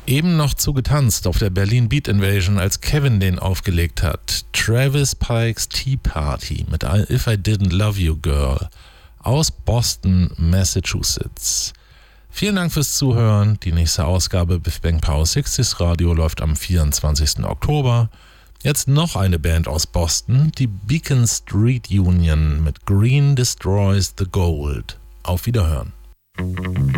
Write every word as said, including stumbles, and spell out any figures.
Eben noch zu getanzt auf der Berlin Beat Invasion, als Kevin den aufgelegt hat. Travis Pikes Tea Party mit If I Didn't Love You Girl aus Boston, Massachusetts. Vielen Dank fürs Zuhören. Die nächste Ausgabe Biff Bang Power sechziger Radio läuft am vierundzwanzigsten Oktober. Jetzt noch eine Band aus Boston, die Beacon Street Union mit Green Destroys the Gold. Auf Wiederhören.